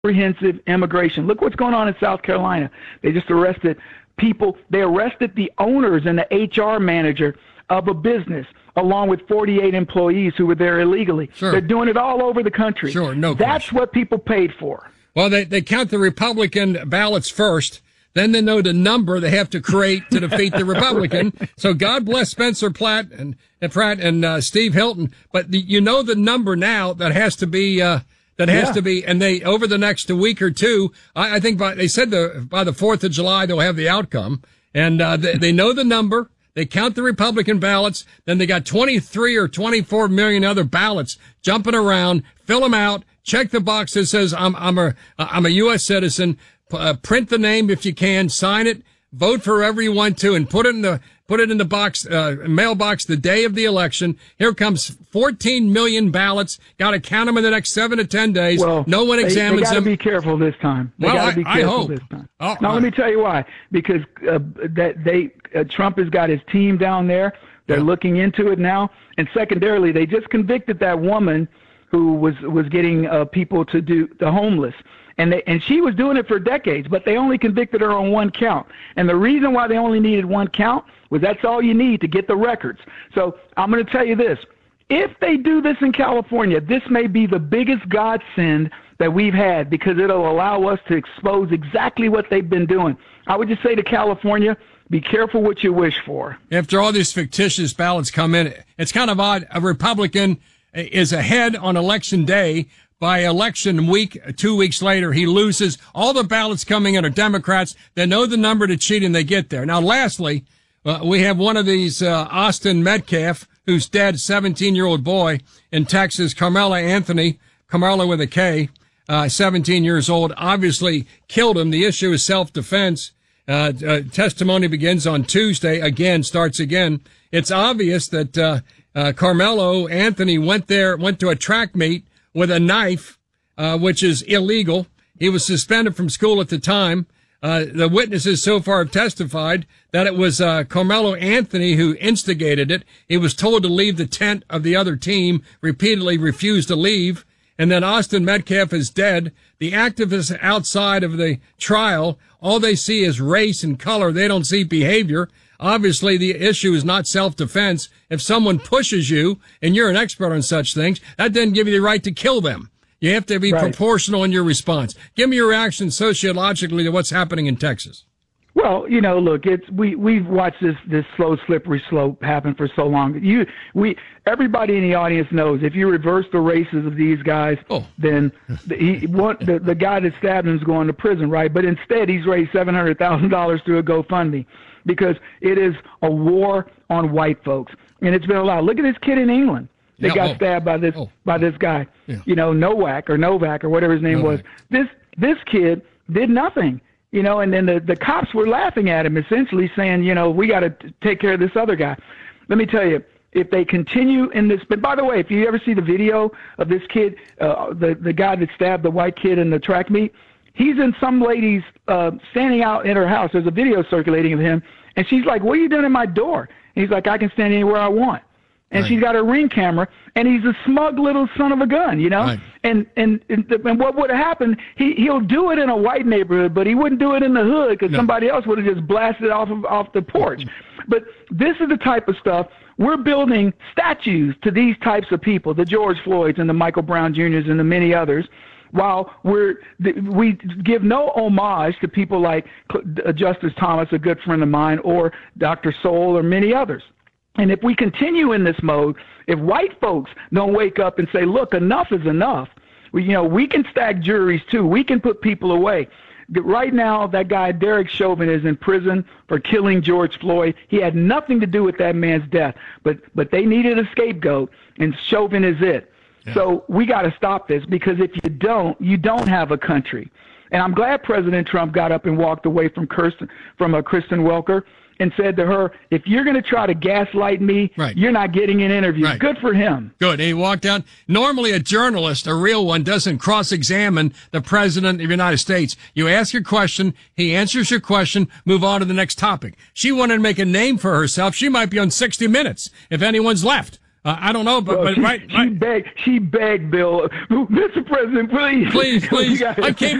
comprehensive immigration. Look what's going on in South Carolina. They just arrested people. They arrested the owners and the HR manager of a business, along with 48 employees who were there illegally. Sure. They're doing it all over the country. Sure, no That's question. what people paid for. Well, they count the Republican ballots first. Then they know the number they have to create to defeat the Republican. So God bless Spencer Pratt and Steve Hilton. But you know the number now that has to be, and they, over the next week or two, I think they said by the 4th of July, they'll have the outcome. And, they know the number. They count the Republican ballots. Then they got 23 or 24 million other ballots jumping around. Fill them out. Check the box that says I'm a U.S. citizen. Print the name if you can. Sign it. Vote for whoever you want to, and put it in the box, mailbox the day of the election. Here comes 14 million ballots. Got to count them in the next 7 to 10 days. Well, no one examines them. They got to be careful this time. I hope. This time. Now, let me tell you why. Because Trump has got his team down there. They're looking into it now. And secondarily, they just convicted that woman who was getting people to do the homeless. And she was doing it for decades, but they only convicted her on one count. And the reason why they only needed one count was that's all you need to get the records. So I'm going to tell you this. If they do this in California, this may be the biggest godsend that we've had, because it'll allow us to expose exactly what they've been doing. I would just say to California, be careful what you wish for. After all these fictitious ballots come in, it's kind of odd. A Republican is ahead on election day. By election week, 2 weeks later, he loses. All the ballots coming in are Democrats. They know the number to cheat, and they get there. Now, lastly, we have one of these, Austin Metcalf, who's dead, 17-year-old boy in Texas, Carmelo Anthony, Carmelo with a K, 17 years old, obviously killed him. The issue is self-defense. Testimony begins on Tuesday, starts again. It's obvious that, Carmelo Anthony went to a track meet with a knife, which is illegal. He was suspended from school at the time. The witnesses so far have testified that it was Carmelo Anthony who instigated it. He was told to leave the tent of the other team, repeatedly refused to leave. And then Austin Metcalf is dead. The activists outside of the trial, all they see is race and color. They don't see behavior. Obviously, the issue is not self-defense. If someone pushes you, and you're an expert on such things, that doesn't give you the right to kill them. You have to be proportional in your response. Give me your reaction sociologically to what's happening in Texas. Well, look, we've watched this slow, slippery slope happen for so long. Everybody in the audience knows if you reverse the races of these guys, then the guy that stabbed him is going to prison, right? But instead, he's raised $700,000 through a GoFundMe, because it is a war on white folks, and it's been allowed. Look at this kid in England. They got stabbed by this guy, Novak or whatever his name was. This kid did nothing, and then the cops were laughing at him, essentially saying, we got to take care of this other guy. Let me tell you, if they continue in this, but by the way, if you ever see the video of this kid, the guy that stabbed the white kid in the track meet, he's in some lady's standing out in her house. There's a video circulating of him, and she's like, "What are you doing in my door?" And he's like, "I can stand anywhere I want." And she's got a Ring camera, and he's a smug little son of a gun, Right. And what would have happened? He'll do it in a white neighborhood, but he wouldn't do it in the hood, because somebody else would have just blasted it off the porch. But this is the type of stuff. We're building statues to these types of people, the George Floyds and the Michael Brown Jr.'s and the many others, while we give no homage to people like Justice Thomas, a good friend of mine, or Dr. Soul, or many others. And if we continue in this mode, if white folks don't wake up and say, look, enough is enough, we can stack juries too. We can put people away. Right now, that guy, Derek Chauvin, is in prison for killing George Floyd. He had nothing to do with that man's death, but they needed a scapegoat, and Chauvin is it. Yeah. So we got to stop this, because if you don't have a country. And I'm glad President Trump got up and walked away from Kristen Welker and said to her, if you're going to try to gaslight me, you're not getting an interview. Right. Good for him. Good. He walked out. Normally a journalist, a real one, doesn't cross-examine the president of the United States. You ask your question, he answers your question, move on to the next topic. She wanted to make a name for herself. She might be on 60 Minutes if anyone's left. I don't know, but she begged, Bill, Mr. President, please. Please. I came